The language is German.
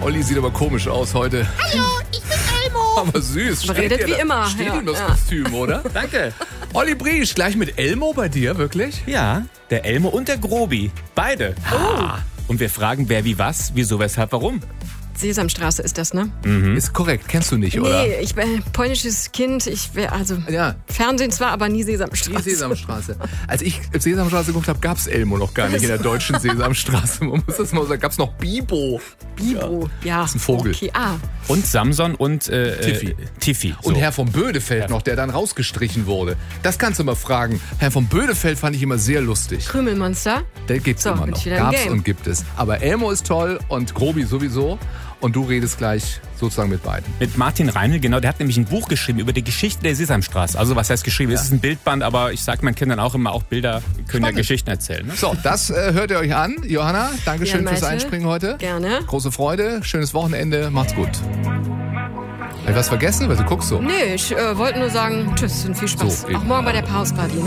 Olli sieht aber komisch aus heute. Hallo, ich bin Elmo. Aber süß. Redet wie immer. Steht Ja, ihm das ja. Kostüm, oder? Danke. Olli Briesch, gleich mit Elmo bei dir, wirklich? Ja, der Elmo und der Grobi. Beide. Und wir fragen, wer wie was, wieso, weshalb, warum. Sesamstraße ist das, ne? Ist korrekt, kennst du nicht, oder? Nee, ich bin polnisches Kind. Ja. Fernsehen zwar, aber nie Sesamstraße. Die Sesamstraße. Als ich Sesamstraße geguckt habe, gab es Elmo noch gar nicht in der deutschen Sesamstraße. Man muss das mal sagen. Gab es noch Bibo. Bibo, ja. Das ist ein Vogel. Okay, Und Samson und Tiffy. So. Und Herr von Bödefeld noch, der dann rausgestrichen wurde. Das kannst du mal fragen. Herr von Bödefeld fand ich immer sehr lustig. Krümelmonster. Der gibt's So, immer bin noch. ich wieder im Gab's Game. und gibt es. Aber Elmo ist toll und Grobi sowieso. Und du redest gleich sozusagen mit beiden. Mit Martin Reinl, genau, der hat nämlich ein Buch geschrieben über die Geschichte der Sesamstraße. Also was heißt geschrieben? Es ist ein Bildband, aber ich sage meinen Kindern auch immer, auch Bilder können ja Geschichten erzählen. Ne? So, das hört ihr euch an. Johanna, Dankeschön Ja, fürs Malte. Einspringen heute. Gerne. Große Freude, schönes Wochenende, macht's gut. Hab ich was vergessen? Weil du guckst so. Nee, ich wollte nur sagen, tschüss und viel Spaß. So, eben. Auch morgen bei der Pause Party.